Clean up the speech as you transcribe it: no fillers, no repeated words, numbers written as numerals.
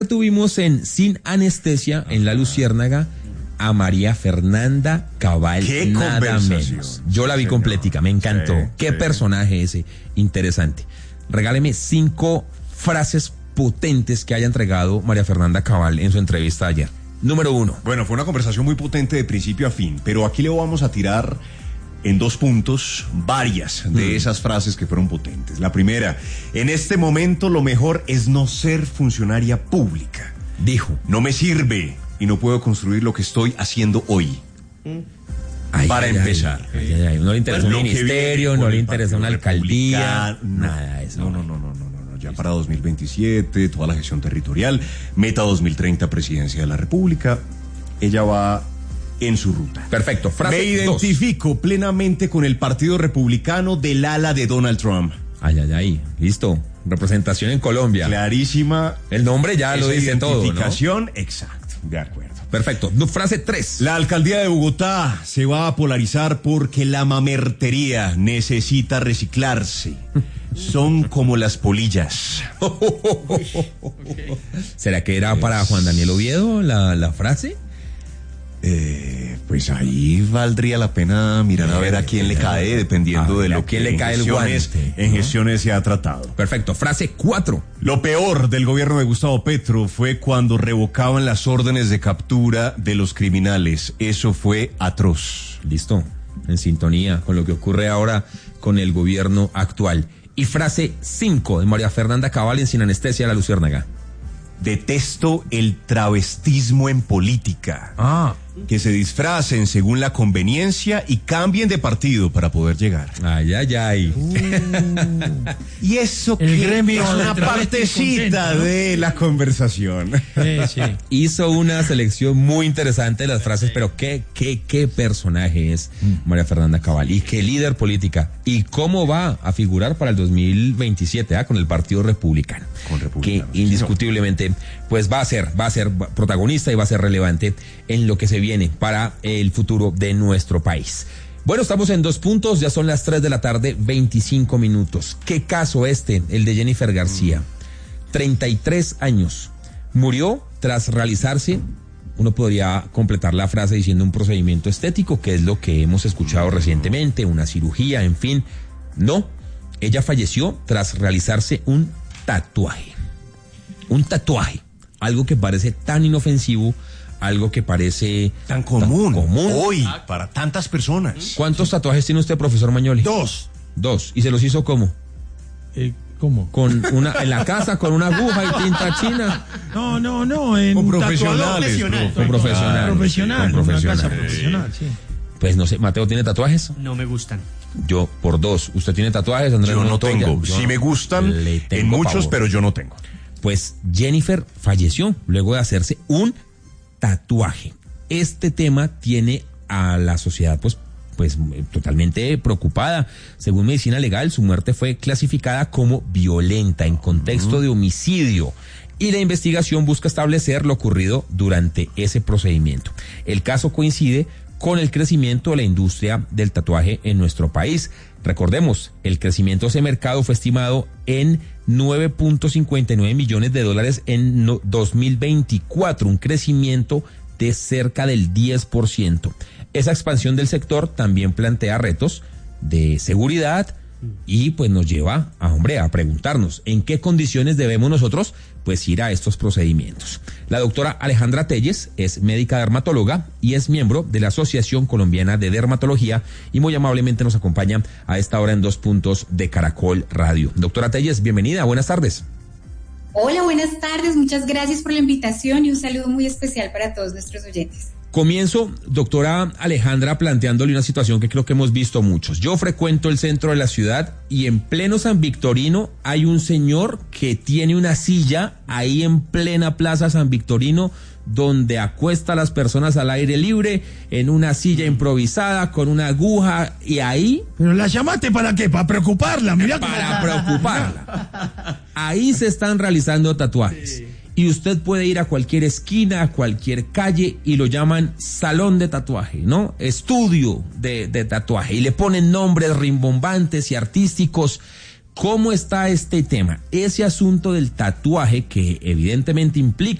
tuvimos en Sin Anestesia, en La Luciérnaga, a María Fernanda Cabal. ¡Qué nada conversación! menos. Yo la vi completica, me encantó. Sí, Qué sí. personaje ese, interesante. Regáleme 5 frases potentes que haya entregado María Fernanda Cabal en su entrevista ayer. Número 1. Bueno, fue una conversación muy potente de principio a fin, pero aquí le vamos a tirar en 2 puntos varias de esas frases que fueron potentes. La primera: en este momento lo mejor es no ser funcionaria pública. Dijo. No me sirve y no puedo construir lo que estoy haciendo hoy. Para empezar. No le interesa un Lo que ministerio, viene no con le el interesa una Partido alcaldía, Republicano, nada de eso. No. Ya para 2027, toda la gestión territorial, meta 2030, presidencia de la República. Ella va en su ruta. Perfecto. Frase Me identifico plenamente con el Partido Republicano del ala de Donald Trump. Ay. Listo. Representación en Colombia. Clarísima. El nombre ya lo dice todo, ¿no? Identificación, exacto. De acuerdo. Perfecto. Frase 3. La alcaldía de Bogotá se va a polarizar porque la mamertería necesita reciclarse. Son como las polillas. ¿Será que era para Juan Daniel Oviedo la frase? Pues ahí valdría la pena mirar a ver a quién le cae, dependiendo de lo que le cae el guante, en gestiones se ha tratado. Perfecto. Frase 4. Lo peor del gobierno de Gustavo Petro fue cuando revocaban las órdenes de captura de los criminales. Eso fue atroz. Listo. En sintonía con lo que ocurre ahora con el gobierno actual. Y frase 5 de María Fernanda Cabal en Sin Anestesia, La Luciérnaga. Detesto el travestismo en política. Que se disfracen según la conveniencia y cambien de partido para poder llegar. Ay. Y eso El que gremio es de una travestis partecita contento, ¿no? de la conversación. Sí. Hizo una selección muy interesante de las frases, pero qué personaje es María Fernanda Cabal y qué líder política y cómo va a figurar para el 2027 con el Partido Republicano. Con Republicanos, que indiscutiblemente pues va a ser protagonista y va a ser relevante en lo que se viene para el futuro de nuestro país. Bueno, estamos en 2 puntos, ya son las 3 de la tarde, 25 minutos. ¿Qué caso el de Jennifer García? 33 años. Murió tras realizarse, uno podría completar la frase diciendo un procedimiento estético, que es lo que hemos escuchado recientemente, una cirugía, en fin. No, ella falleció tras realizarse un tatuaje. Un tatuaje, algo que parece tan inofensivo, algo que parece Tan común hoy para tantas personas. ¿Cuántos tatuajes tiene usted, profesor Mañoli? 2. 2. ¿Y se los hizo cómo? ¿Cómo? En la casa, con una aguja y tinta china. No, Con profesionales. Con profesionales. Profesional, Con una casa profesionales. profesional, sí. Pues no sé, ¿Mateo tiene tatuajes? No me gustan. Yo, por 2. ¿Usted tiene tatuajes, Andrés? Yo no Montoya? tengo. Yo Sí me gustan le tengo en muchos, pavor. pero yo no tengo. Pues Jennifer falleció luego de hacerse un tatuaje. Este tema tiene a la sociedad pues totalmente preocupada. Según Medicina Legal, su muerte fue clasificada como violenta en contexto de homicidio y la investigación busca establecer lo ocurrido durante ese procedimiento. El caso coincide con el crecimiento de la industria del tatuaje en nuestro país. Recordemos, el crecimiento de ese mercado fue estimado en $9.59 millones en 2024, un crecimiento de cerca del 10%. Esa expansión del sector también plantea retos de seguridad y pues nos lleva a preguntarnos en qué condiciones debemos nosotros pues ir a estos procedimientos. La doctora Alejandra Telles es médica dermatóloga y es miembro de la Asociación Colombiana de Dermatología y muy amablemente nos acompaña a esta hora en 2 puntos de Caracol Radio. Doctora Telles, bienvenida, buenas tardes. Hola, buenas tardes, muchas gracias por la invitación y un saludo muy especial para todos nuestros oyentes. Comienzo, doctora Alejandra, planteándole una situación que creo que hemos visto muchos. Yo frecuento el centro de la ciudad y en pleno San Victorino hay un señor que tiene una silla ahí en plena Plaza San Victorino donde acuesta a las personas al aire libre en una silla improvisada con una aguja y ahí... ¿Pero la llamaste para qué? ¿Para preocuparla? Mirá para preocuparla. Ahí se están realizando tatuajes. Y usted puede ir a cualquier esquina, a cualquier calle y lo llaman salón de tatuaje, ¿no? Estudio de tatuaje y le ponen nombres rimbombantes y artísticos. ¿Cómo está este tema? Ese asunto del tatuaje que evidentemente implica